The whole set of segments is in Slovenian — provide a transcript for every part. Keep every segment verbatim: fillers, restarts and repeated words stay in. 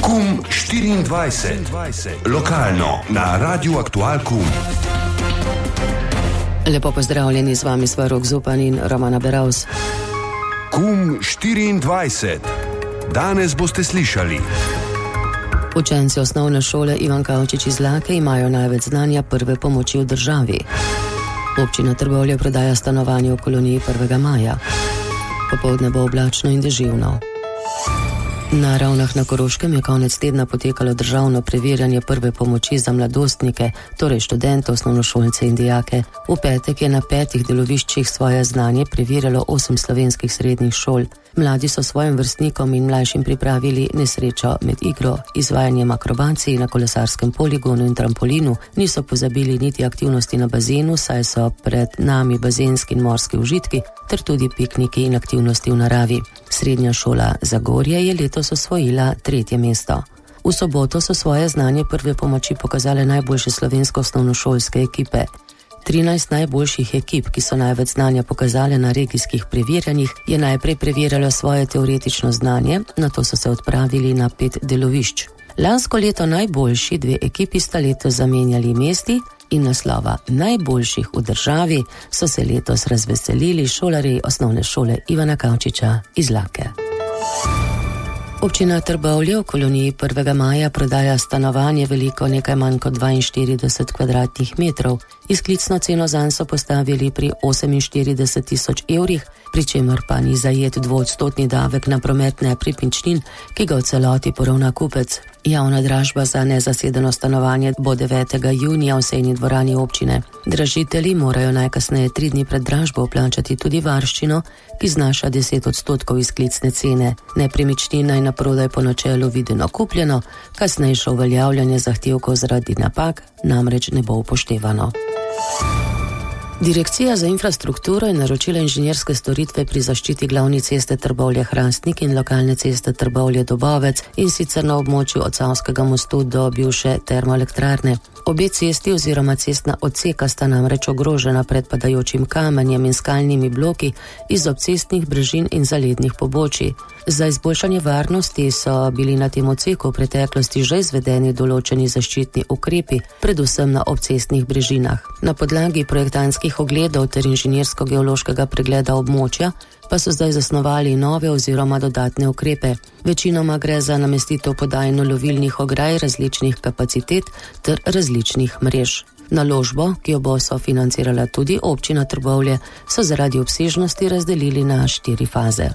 Kum štiriindvajset. Lokalno na Radiu Aktual Kum. Lepo pozdravljeni, z vami sva Rok Zupan in Romana Beravs. Kum štiriindvajset. Danes boste slišali. Učenci osnovne šole Ivan Kavčič iz Lake imajo največ znanja prve pomoči v državi. Občina Trbovlje prodaja stanovanje v koloniji prvega maja. Popoldne bo oblačno in deževno. Na Ravnah na Koroškem je konec tedna potekalo državno preverjanje prve pomoči za mladostnike, torej študente, osnovnošolce in dijake. V petek je na petih deloviščih svoje znanje preverjalo osem slovenskih srednjih šol. Mladi so svojim vrstnikom in mlajšim pripravili nesrečo med igro, izvajanjem akrobacij na kolesarskem poligonu in trampolinu, niso pozabili niti aktivnosti na bazenu, saj so pred nami bazenski in morski užitki, ter tudi pikniki in aktivnosti v naravi. Srednja šola Zagorje je letos osvojila tretje mesto. V soboto so svoje znanje prve pomoči pokazale najboljše slovensko osnovnošolske ekipe. trinajst najboljših ekip, ki so največ znanja pokazale na regijskih preverjanjih, je najprej preverjalo svoje teoretično znanje, nato so se odpravili na pet delovišč. Lansko leto najboljši dve ekipi sta letos zamenjali mesti in naslova najboljših v državi so se letos razveselili šolarji osnovne šole Ivana Kavčiča iz Lake. Občina Trbovlje v koloniji prvega maja prodaja stanovanje veliko nekaj manj kot dvainštirideset kvadratnih metrov. Izklicno ceno zanj so postavili pri oseminštirideset tisoč evrih, pri čemer pa ni zajet dvoodstotni davek na promet nepremičnin, ki ga v celoti poravna kupec. Javna dražba za nezasedeno stanovanje bo devetega junija v sejni dvorani občine. Dražitelji morajo najkasneje tri dni pred dražbo vplačati tudi varščino, ki znaša deset odstotkov izklicne cene. Nepremičnina je na prodaj po načelu videno kupljeno, kasnejše uveljavljanje zahtevkov zaradi napak namreč ne bo upoštevano. Direkcija za infrastrukturo je naročila inženirske storitve pri zaščiti glavne ceste Trbovlje-Hrastnik in lokalne ceste Trbovlje-Dobovec, in sicer na območju od Savskega mostu do bivše termoelektrarne. Obe cesti oziroma cestna odseka sta namreč ogrožena pred padajočim kamenjem in skalnimi bloki iz obcestnih brežin in zalednih pobočij. Za izboljšanje varnosti so bili na tem odseku v preteklosti že izvedeni določeni zaščitni ukrepi, predvsem na obcestnih brežinah. Na podlagi projektantskih ogledov ter inženirsko-geološkega pregleda območja pa so zdaj zasnovali nove oziroma dodatne ukrepe. Večinoma gre za namestitev podajno lovilnih ograj različnih kapacitet ter različnih mrež. Naložbo, ki jo bo sofinancirala tudi občina Trbovlje, so zaradi obsežnosti razdelili na štiri faze.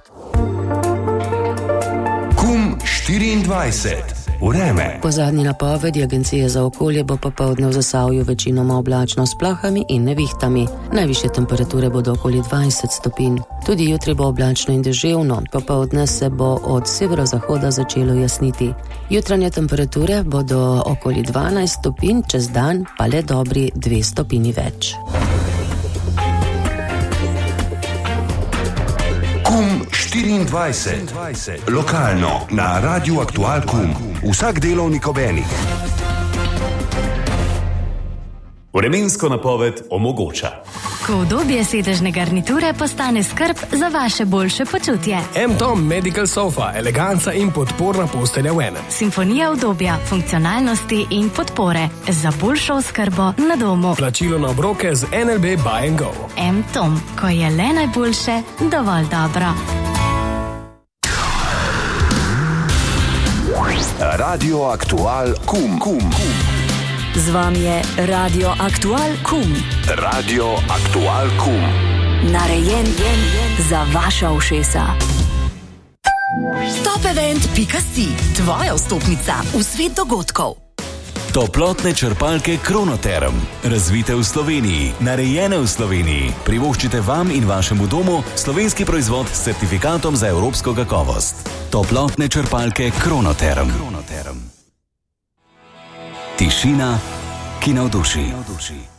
Kum štiriindvajset. Vreme. Po zadnji napovedi Agencije za okolje bo popoldne v Zasavju večinoma oblačno s plahami in nevihtami. Najvišje temperature bodo okoli dvajset stopinj. Tudi jutri bo oblačno in deževno, popoldne se bo od severozahoda začelo jasniti. Jutranje temperature bodo okoli dvanajst stopinj, čez dan pa le dobri dve stopinji več. Kum štiriindvajset. Lokalno na Radiu Aktual Kum. Vsak delovnik ob enih. Vremensko napoved omogoča. Ko udobje sedežne garniture postane skrb za vaše boljše počutje. M-Tom Medical Sofa, eleganca in podporna postelja v enem. Simfonija udobja, funkcionalnosti in podpore za boljšo oskrbo na domu. Plačilo na obroke z N L B Buy and Go. M-Tom, ko je le najboljše, dovolj dobro. Radio Aktual Kum. Kum. Z vami je Radio Aktual Kum. Radio Aktual Kum. Narejen za vaša ušesa. top event pika si, tvoja vstopnica v svet dogodkov. Toplotne črpalke Kronoterm. Razvite v Sloveniji, narejene v Sloveniji. Privoščite vam in vašemu domu slovenski proizvod s certifikatom za evropsko kakovost. Toplotne črpalke Kronoterm. Kronoterm. Tišina, ki navduši.